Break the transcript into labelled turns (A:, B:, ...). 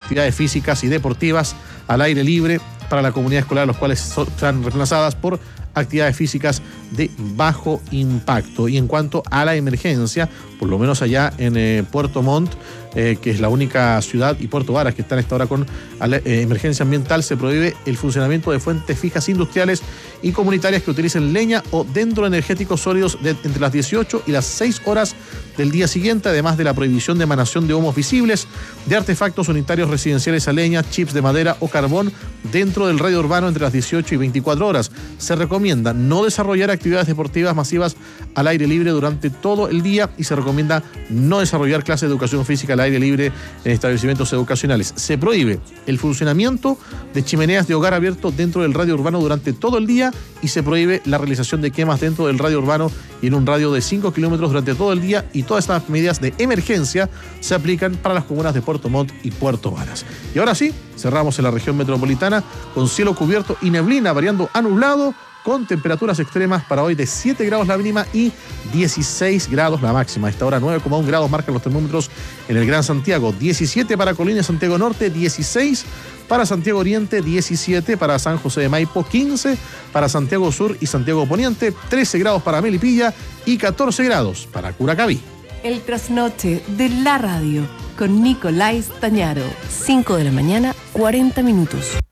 A: actividades físicas y deportivas al aire libre para la comunidad escolar, los cuales serán reemplazadas por actividades físicas de bajo impacto. Y en cuanto a la emergencia, por lo menos allá en Puerto Montt, que es la única ciudad, y Puerto Varas, que están a esta hora con emergencia ambiental, se prohíbe el funcionamiento de fuentes fijas industriales y comunitarias que utilicen leña o dendroenergéticos sólidos entre las 18 y las 6 horas del día siguiente, además de la prohibición de emanación de humos visibles, de artefactos unitarios residenciales a leña, chips de madera o carbón dentro del radio urbano entre las 18 y 24 horas. Se recomienda no desarrollar actividades deportivas masivas al aire libre durante todo el día y se recomienda no desarrollar clases de educación física al aire libre en establecimientos educacionales. Se prohíbe el funcionamiento de chimeneas de hogar abierto dentro del radio urbano durante todo el día y se prohíbe la realización de quemas dentro del radio urbano y en un radio de 5 kilómetros durante todo el día, y todas estas medidas de emergencia se aplican para las comunas de Puerto Montt y Puerto Varas. Y ahora sí, cerramos en la región metropolitana con cielo cubierto y neblina variando a nublado, con temperaturas extremas para hoy de 7 grados la mínima y 16 grados la máxima. A esta hora 9,1 grados marcan los termómetros en el Gran Santiago, 17 para Colina y Santiago Norte, 16 para Santiago Oriente, 17 para San José de Maipo, 15 para Santiago Sur y Santiago Poniente, 13 grados para Melipilla y 14 grados para Curacaví.
B: El trasnoche de la radio con Nicolás Tañaro, 5 de la mañana, 40 minutos.